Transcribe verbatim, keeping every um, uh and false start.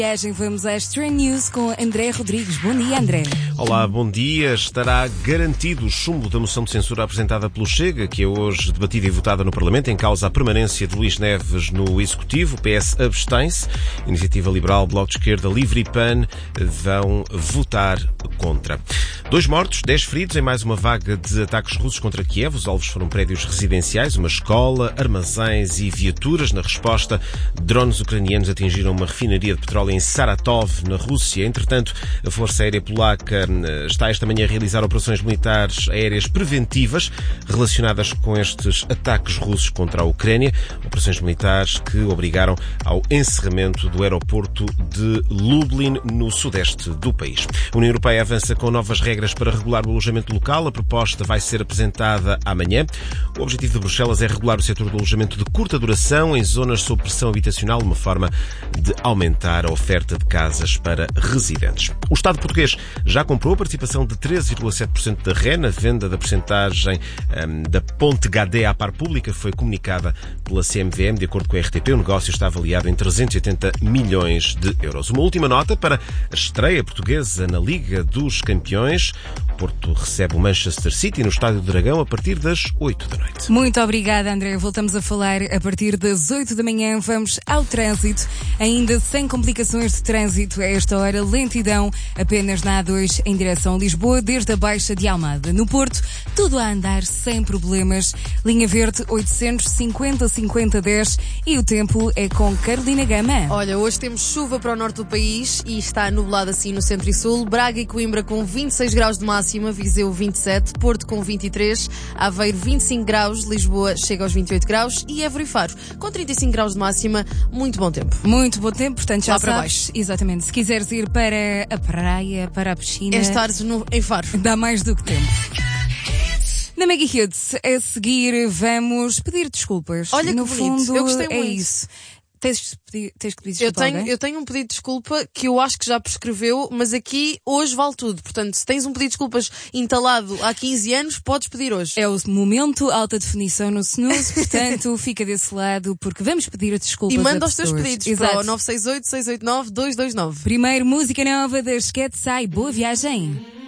Viagem, vamos às Trend News com André Rodrigues. Bom dia, André. Olá, bom dia. Estará garantido o chumbo da moção de censura apresentada pelo Chega, que é hoje debatida e votada no Parlamento, em causa a permanência de Luís Neves no Executivo. O P S abstém-se. Iniciativa Liberal, Bloco de Esquerda, Livre e P A N vão votar contra. Dois mortos, dez feridos em mais uma vaga de ataques russos contra Kiev. Os alvos foram prédios residenciais, uma escola, armazéns e viaturas. Na resposta, drones ucranianos atingiram uma refinaria de petróleo em Saratov, na Rússia. Entretanto, a Força Aérea Polaca está esta manhã a realizar operações militares aéreas preventivas relacionadas com estes ataques russos contra a Ucrânia. Operações militares que obrigaram ao encerramento do aeroporto de Lublin, no sudeste do país. A União Europeia avança com novas regras para regular o alojamento local. A proposta vai ser apresentada amanhã. O objetivo de Bruxelas é regular o setor do alojamento de curta duração em zonas sob pressão habitacional, uma forma de aumentar a oferta de casas para residentes. O Estado português já comprou a participação de treze vírgula sete por cento da R E N. A venda da percentagem um, da Ponte Gadea à par pública foi comunicada pela C M V M. De acordo com a R T P, o negócio está avaliado em trezentos e oitenta milhões de euros. Uma última nota para a estreia portuguesa na Liga dos Campeões. O Porto recebe o Manchester City no Estádio do Dragão a partir das oito da noite. Muito obrigada, André. Voltamos a falar a partir das oito da manhã. Vamos ao trânsito. Ainda sem complicações de trânsito a esta hora. Lentidão apenas na A dois em direção a Lisboa, desde a Baixa de Almada. No Porto, tudo a andar sem problemas. Linha Verde oitocentos e cinquenta cinquenta dez e o tempo é com Carolina Gama. Olha, hoje temos chuva para o norte do país e está nublado assim no centro e sul. Braga e Coimbra com vinte e seis graus de máxima, Viseu vinte e sete, Porto com vinte e três, Aveiro vinte e cinco graus, Lisboa chega aos vinte e oito graus e Évora e Faro com trinta e cinco graus de máxima. Muito bom tempo. Muito bom tempo, portanto já Lá para sabes. baixo. Exatamente. Se quiseres ir para a praia, para a piscina, É estares no, em Faro. dá mais do que tempo. Na Mega Hits, a seguir, vamos pedir desculpas. Olha que no bonito. fundo, Eu gostei é muito. isso. Tens, pedi- tens que pedir Eu desculpa a tenho, alguém? eu tenho um pedido de desculpa que eu acho que já prescreveu, mas aqui hoje vale tudo. Portanto, se tens um pedido de desculpas entalado há quinze anos, podes pedir hoje. É o momento alta definição no snooze, portanto, fica desse lado, porque vamos pedir desculpas E a manda os teus pessoas. pedidos Exato. para o nove seis oito, seis oito nove, dois dois nove. Primeiro, música nova das Cat Sai. Boa viagem!